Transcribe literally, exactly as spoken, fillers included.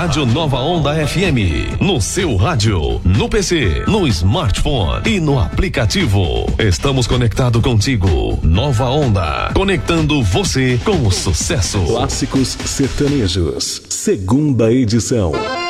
Rádio Nova Onda F M. No seu rádio, no P C, no smartphone e no aplicativo. Estamos conectados contigo. Nova Onda. Conectando você com o sucesso. Clássicos sertanejos. Segunda edição.